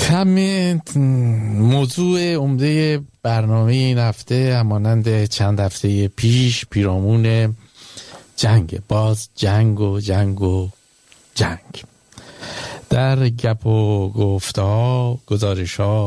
همین موضوع عمده برنامه این هفته همانند چند هفته پیش پیرامون جنگ، باز جنگ و جنگ. در گپ و گفت‌ها، گزارش‌ها